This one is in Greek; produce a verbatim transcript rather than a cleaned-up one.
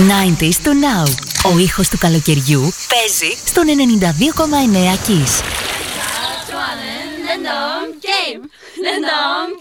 ενενήντα στο Now. Ο ήχος του καλοκαιριού παίζει στον ενενήντα δύο κόμμα εννέα Kiss.